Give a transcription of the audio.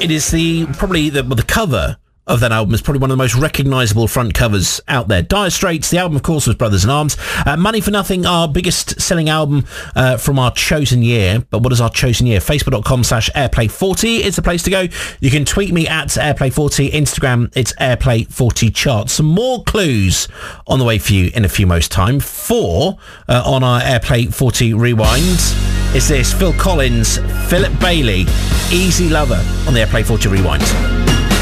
it is probably the cover of that album is probably one of the most recognisable front covers out there. Dire Straits, the album, of course, was Brothers in Arms. Money for Nothing, our biggest selling album from our chosen year. But what is our chosen year? Facebook.com/Airplay40 is the place to go. You can tweet me at Airplay40. Instagram, it's Airplay40 Charts. Some more clues on the way for you in a few moments' time. 4 on our Airplay40 Rewind is this: Phil Collins, Philip Bailey, Easy Lover on the Airplay40 Rewind.